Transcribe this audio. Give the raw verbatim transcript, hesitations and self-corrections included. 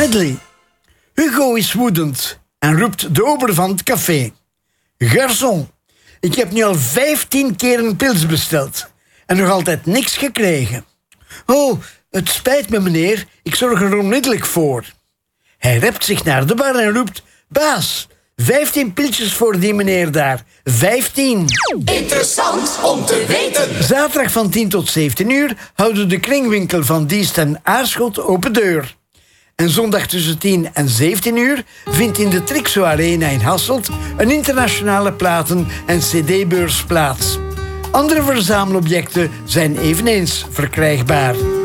Medley. Hugo is woedend en roept de ober van het café. Garçon, ik heb nu al vijftien keer een pils besteld en nog altijd niks gekregen. Oh, het spijt me, meneer, ik zorg er onmiddellijk voor. Hij rept zich naar de bar en roept... Baas, vijftien pilsjes voor die meneer daar. Vijftien. Interessant om te weten. Zaterdag van tien tot zeventien uur houden de kringwinkel van Diest en Aarschot open deur. En zondag tussen tien en zeventien uur vindt in de Trixo Arena in Hasselt een internationale platen- en cd-beurs plaats. Andere verzamelobjecten zijn eveneens verkrijgbaar.